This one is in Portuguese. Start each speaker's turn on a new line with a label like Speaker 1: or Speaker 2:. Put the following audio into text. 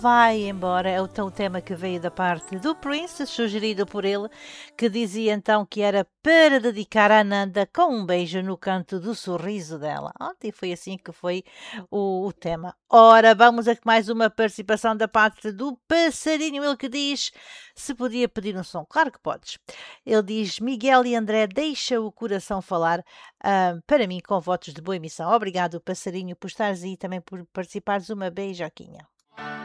Speaker 1: vai embora. É o tema que veio da parte do Prince, sugerido por ele, que dizia então que era para dedicar a Ananda com um beijo no canto do sorriso dela. Ontem foi assim que foi o tema. Ora, vamos a mais uma participação da parte do passarinho. Ele que diz se podia pedir um som. Claro que podes. Ele diz: Miguel e André, deixa o coração falar. Para mim, com votos de boa emissão. Obrigado, passarinho, por estares aí também por participares. Uma beijoquinha.